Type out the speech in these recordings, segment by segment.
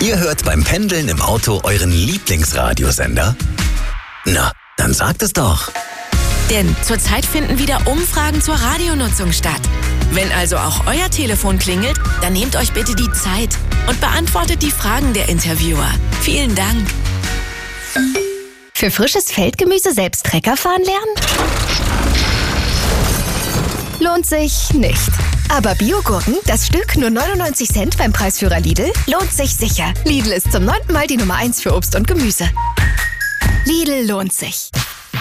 Ihr hört beim Pendeln im Auto euren Lieblingsradiosender? Na, dann sagt es doch. Denn zurzeit finden wieder Umfragen zur Radionutzung statt. Wenn also auch euer Telefon klingelt, dann nehmt euch bitte die Zeit und beantwortet die Fragen der Interviewer. Vielen Dank. Für frisches Feldgemüse selbst Trecker fahren lernen? Lohnt sich nicht. Aber Biogurken, das Stück nur 99 Cent beim Preisführer Lidl, lohnt sich sicher. Lidl ist zum 9. Mal die Nummer 1 für Obst und Gemüse. Lidl lohnt sich.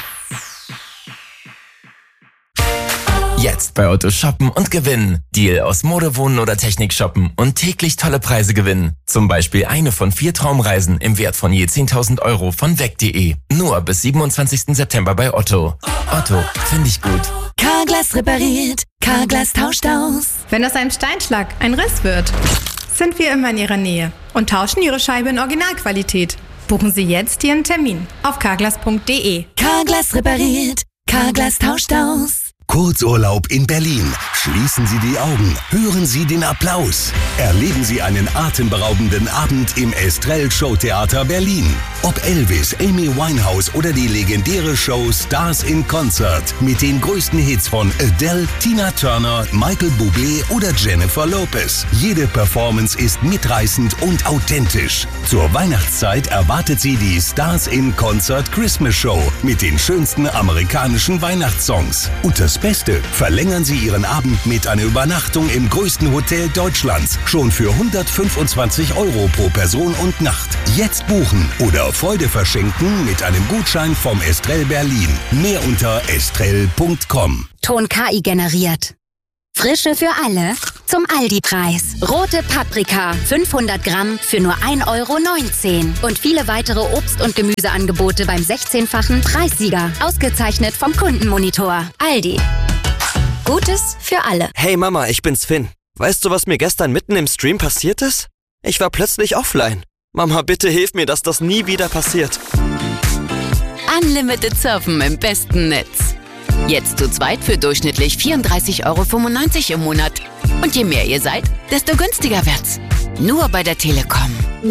Jetzt bei Otto shoppen und gewinnen. Deal aus Mode, Wohnen oder Technik shoppen und täglich tolle Preise gewinnen. Zum Beispiel eine von 4 Traumreisen im Wert von je 10.000 Euro von weg.de. Nur bis 27. September bei Otto. Otto, finde ich gut. Carglass repariert, Carglass tauscht aus. Wenn aus einem Steinschlag ein Riss wird, sind wir immer in Ihrer Nähe und tauschen Ihre Scheibe in Originalqualität. Buchen Sie jetzt Ihren Termin auf carglass.de. Carglass repariert, Carglass tauscht aus. Kurzurlaub in Berlin. Schließen Sie die Augen. Hören Sie den Applaus. Erleben Sie einen atemberaubenden Abend im Estrell Showtheater Berlin. Ob Elvis, Amy Winehouse oder die legendäre Show Stars in Concert mit den größten Hits von Adele, Tina Turner, Michael Bublé oder Jennifer Lopez. Jede Performance ist mitreißend und authentisch. Zur Weihnachtszeit erwartet Sie die Stars in Concert Christmas Show mit den schönsten amerikanischen Weihnachtssongs. Und das Beste, verlängern Sie Ihren Abend mit einer Übernachtung im größten Hotel Deutschlands. Schon für 125 Euro pro Person und Nacht. Jetzt buchen oder Freude verschenken mit einem Gutschein vom Estrell Berlin. Mehr unter estrell.com. Ton KI generiert. Frische für alle zum Aldi-Preis. Rote Paprika, 500 Gramm für nur 1,19 Euro. Und viele weitere Obst- und Gemüseangebote beim 16-fachen Preissieger. Ausgezeichnet vom Kundenmonitor. Aldi. Gutes für alle. Hey Mama, ich bin's Finn. Weißt du, was mir gestern mitten im Stream passiert ist? Ich war plötzlich offline. Mama, bitte hilf mir, dass das nie wieder passiert. Unlimited Surfen im besten Netz. Jetzt zu zweit für durchschnittlich 34,95 Euro im Monat. Und je mehr ihr seid, desto günstiger wird's. Nur bei der Telekom.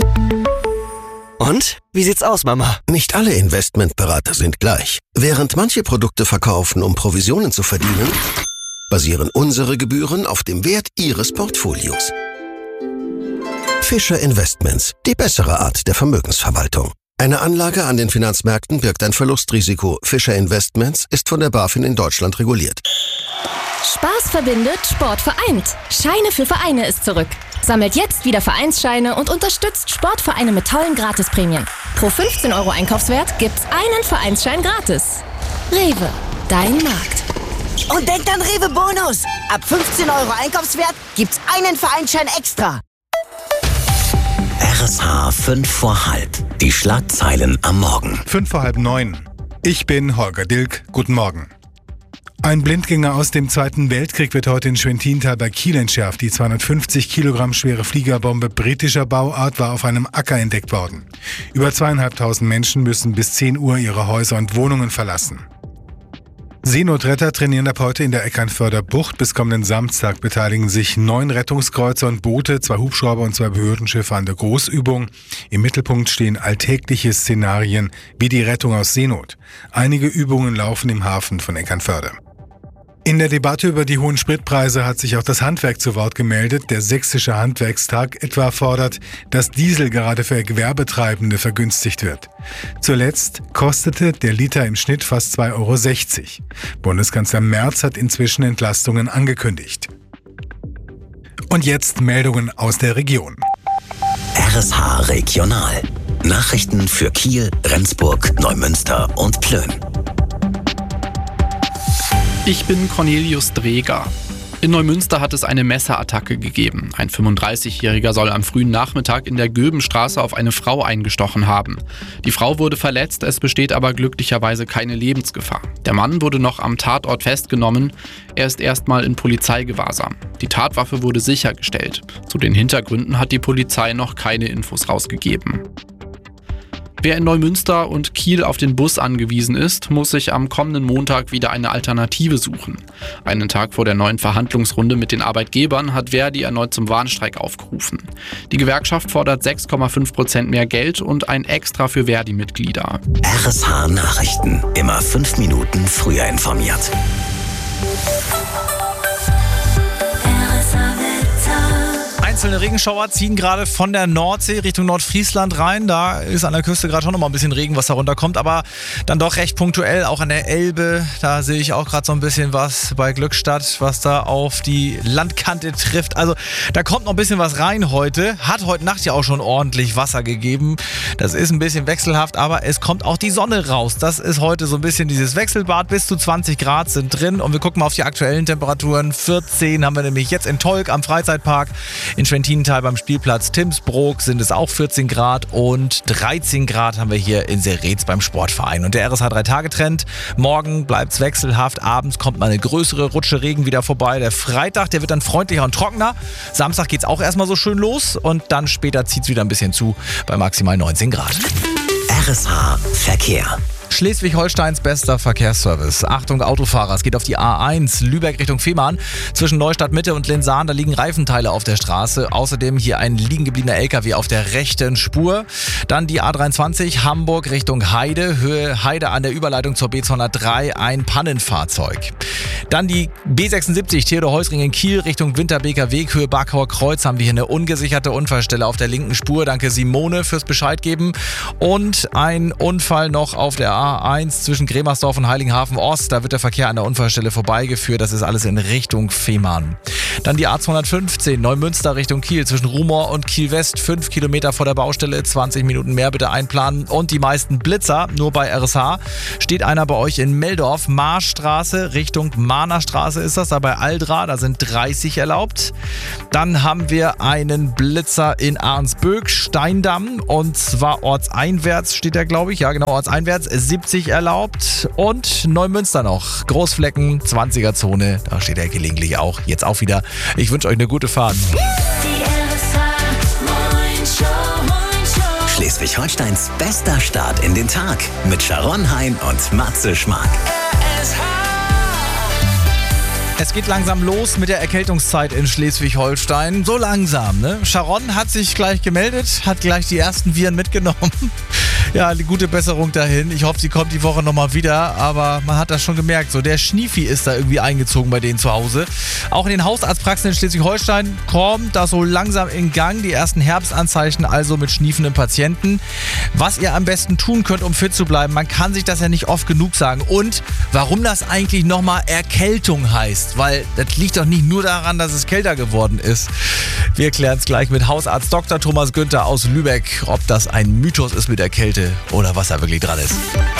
Und? Wie sieht's aus, Mama? Nicht alle Investmentberater sind gleich. Während manche Produkte verkaufen, um Provisionen zu verdienen, basieren unsere Gebühren auf dem Wert Ihres Portfolios. Fischer Investments, die bessere Art der Vermögensverwaltung. Eine Anlage an den Finanzmärkten birgt ein Verlustrisiko. Fischer Investments ist von der BaFin in Deutschland reguliert. Spaß verbindet, Sport vereint. Scheine für Vereine ist zurück. Sammelt jetzt wieder Vereinsscheine und unterstützt Sportvereine mit tollen Gratisprämien. Pro 15 Euro Einkaufswert gibt's einen Vereinsschein gratis. Rewe, dein Markt. Und denkt an Rewe Bonus. Ab 15 Euro Einkaufswert gibt's einen Vereinsschein extra. RSH 5 vor halb. Die Schlagzeilen am Morgen. 5 vor halb 9. Ich bin Holger Dilk. Guten Morgen. Ein Blindgänger aus dem Zweiten Weltkrieg wird heute in Schwentintal bei Kiel entschärft. Die 250 Kilogramm schwere Fliegerbombe britischer Bauart war auf einem Acker entdeckt worden. Über 2.500 Menschen müssen bis 10 Uhr ihre Häuser und Wohnungen verlassen. Seenotretter trainieren ab heute in der Eckernförder Bucht. Bis kommenden Samstag beteiligen sich 9 Rettungskreuzer und Boote, 2 Hubschrauber und 2 Behördenschiffe an der Großübung. Im Mittelpunkt stehen alltägliche Szenarien wie die Rettung aus Seenot. Einige Übungen laufen im Hafen von Eckernförde. In der Debatte über die hohen Spritpreise hat sich auch das Handwerk zu Wort gemeldet. Der Sächsische Handwerkstag etwa fordert, dass Diesel gerade für Gewerbetreibende vergünstigt wird. Zuletzt kostete der Liter im Schnitt fast 2,60 Euro. Bundeskanzler Merz hat inzwischen Entlastungen angekündigt. Und jetzt Meldungen aus der Region. RSH Regional. Nachrichten für Kiel, Rendsburg, Neumünster und Plön. Ich bin Cornelius Dreger. In Neumünster hat es eine Messerattacke gegeben. Ein 35-Jähriger soll am frühen Nachmittag in der Göbenstraße auf eine Frau eingestochen haben. Die Frau wurde verletzt, es besteht aber glücklicherweise keine Lebensgefahr. Der Mann wurde noch am Tatort festgenommen. Er ist erstmal in Polizeigewahrsam. Die Tatwaffe wurde sichergestellt. Zu den Hintergründen hat die Polizei noch keine Infos rausgegeben. Wer in Neumünster und Kiel auf den Bus angewiesen ist, muss sich am kommenden Montag wieder eine Alternative suchen. Einen Tag vor der neuen Verhandlungsrunde mit den Arbeitgebern hat Verdi erneut zum Warnstreik aufgerufen. Die Gewerkschaft fordert 6,5% mehr Geld und ein Extra für Verdi-Mitglieder. RSH Nachrichten. Immer 5 Minuten früher informiert. Einzelne Regenschauer ziehen gerade von der Nordsee Richtung Nordfriesland rein. Da ist an der Küste gerade schon noch mal ein bisschen Regen, was da runterkommt. Aber dann doch recht punktuell, auch an der Elbe. Da sehe ich auch gerade so ein bisschen was bei Glückstadt, was da auf die Landkante trifft. Also da kommt noch ein bisschen was rein heute. Hat heute Nacht ja auch schon ordentlich Wasser gegeben. Das ist ein bisschen wechselhaft, aber es kommt auch die Sonne raus. Das ist heute so ein bisschen dieses Wechselbad. Bis zu 20 Grad sind drin. Und wir gucken mal auf die aktuellen Temperaturen. 14 haben wir nämlich jetzt in Tolk am Freizeitpark. In Schwentinental beim Spielplatz Timsbrook sind es auch 14 Grad und 13 Grad haben wir hier in Seretz beim Sportverein. Und der RSH 3-Tage-Trend, morgen bleibt es wechselhaft, abends kommt mal eine größere Rutsche Regen wieder vorbei. Der Freitag, der wird dann freundlicher und trockener. Samstag geht es auch erstmal so schön los und dann später zieht es wieder ein bisschen zu bei maximal 19 Grad. RSH Verkehr. Schleswig-Holsteins bester Verkehrsservice. Achtung Autofahrer, es geht auf die A1 Lübeck Richtung Fehmarn. Zwischen Neustadt Mitte und Linsahn, da liegen Reifenteile auf der Straße. Außerdem hier ein liegen gebliebener LKW auf der rechten Spur. Dann die A23 Hamburg Richtung Heide. Höhe Heide an der Überleitung zur B203, ein Pannenfahrzeug. Dann die B76 Theodor-Heuss-Ring in Kiel Richtung Winterbeker Weg. Höhe Barkauer Kreuz haben wir hier eine ungesicherte Unfallstelle auf der linken Spur. Danke Simone fürs Bescheid geben. Und ein Unfall noch auf der A1 zwischen Gremersdorf und Heiligenhafen Ost. Da wird der Verkehr an der Unfallstelle vorbeigeführt. Das ist alles in Richtung Fehmarn. Dann die A215 Neumünster Richtung Kiel zwischen Rumor und Kiel West. 5 Kilometer vor der Baustelle. 20 Minuten mehr bitte einplanen. Und die meisten Blitzer, nur bei RSH. Steht einer bei euch in Meldorf. Marstraße Richtung Mahnerstraße ist das. Da bei Aldra, da sind 30 erlaubt. Dann haben wir einen Blitzer in Arnsböck, Steindamm. Und zwar ortseinwärts steht der, glaube ich. Ja, genau, ortseinwärts. 70 erlaubt und Neumünster noch. Großflecken, 20er-Zone, da steht er gelegentlich auch. Jetzt auch wieder. Ich wünsche euch eine gute Fahrt. Schleswig-Holsteins bester Start in den Tag mit Sharon Hein und Matze Schmark. Es geht langsam los mit der Erkältungszeit in Schleswig-Holstein. So langsam, ne? Sharon hat sich gleich gemeldet, hat gleich die ersten Viren mitgenommen. Ja, eine gute Besserung dahin. Ich hoffe, sie kommt die Woche nochmal wieder, aber man hat das schon gemerkt. So, der Schniefi ist da irgendwie eingezogen bei denen zu Hause. Auch in den Hausarztpraxen in Schleswig-Holstein kommt das so langsam in Gang. Die ersten Herbstanzeichen also mit schniefenden Patienten. Was ihr am besten tun könnt, um fit zu bleiben, man kann sich das ja nicht oft genug sagen. Und warum das eigentlich nochmal Erkältung heißt, weil das liegt doch nicht nur daran, dass es kälter geworden ist. Wir klären es gleich mit Hausarzt Dr. Thomas Günther aus Lübeck, ob das ein Mythos ist mit der Kälte oder was da wirklich dran ist.